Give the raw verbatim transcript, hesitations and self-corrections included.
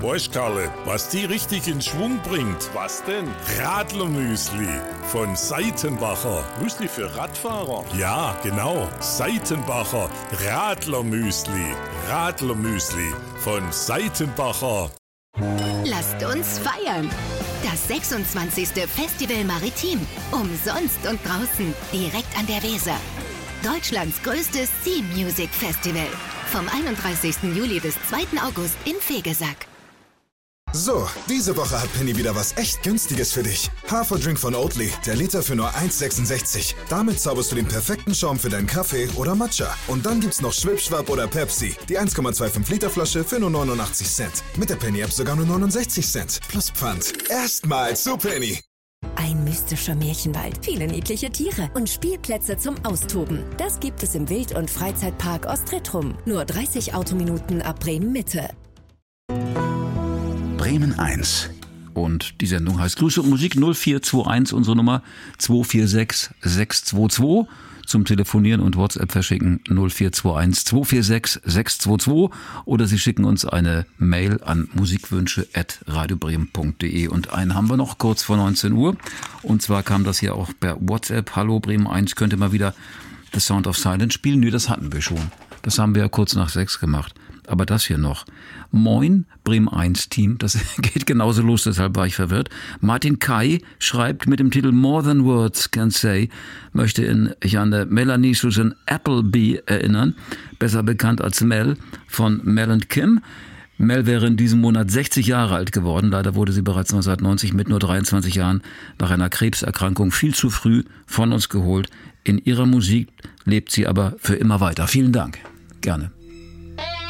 Weißt Karle, was die richtig in Schwung bringt? Was denn? Radlermüsli von Seitenbacher. Müsli für Radfahrer? Ja, genau. Seitenbacher Radlermüsli. Radlermüsli von Seitenbacher. Lasst uns feiern! Das sechsundzwanzigste Festival Maritim. Umsonst und draußen, direkt an der Weser. Deutschlands größtes Sea Music Festival. Vom einunddreißigsten Juli bis zweiten August in Vegesack. So, diese Woche hat Penny wieder was echt Günstiges für dich. Haferdrink von Oatly, der Liter für nur eins Komma sechsundsechzig. Damit zauberst du den perfekten Schaum für deinen Kaffee oder Matcha. Und dann gibt's noch Schwipschwapp oder Pepsi, die eins Komma fünfundzwanzig Liter Flasche für nur neunundachtzig Cent. Mit der Penny-App sogar nur neunundsechzig Cent. Plus Pfand. Erstmal zu Penny. Ein mystischer Märchenwald, viele niedliche Tiere und Spielplätze zum Austoben. Das gibt es im Wild- und Freizeitpark Ostretrum. Nur dreißig Autominuten ab Bremen-Mitte. Bremen eins. Und die Sendung heißt Grüße und Musik null vier zwei eins, unsere Nummer zwei vier sechs sechs zwei zwei. Zum Telefonieren und WhatsApp verschicken null vier zwei eins zwei vier sechs sechs zwei zwei. Oder Sie schicken uns eine Mail an musikwünsche at radiobremen punkt de. Und einen haben wir noch kurz vor neunzehn Uhr. Und zwar kam das hier auch per WhatsApp. Hallo Bremen eins, könnte mal wieder The Sound of Silence spielen? Nö, das hatten wir schon. Das haben wir ja kurz nach sechs gemacht. Aber das hier noch. Moin, Bremen eins Team. Das geht genauso los, deshalb war ich verwirrt. Martin Kai schreibt mit dem Titel More Than Words Can Say, möchte in Janne Melanie Susan Appleby erinnern, besser bekannt als Mel von Mel und Kim. Mel wäre in diesem Monat sechzig Jahre alt geworden. Leider wurde sie bereits neunzehnhundertneunzig mit nur dreiundzwanzig Jahren nach einer Krebserkrankung viel zu früh von uns geholt. In ihrer Musik lebt sie aber für immer weiter. Vielen Dank. Gerne.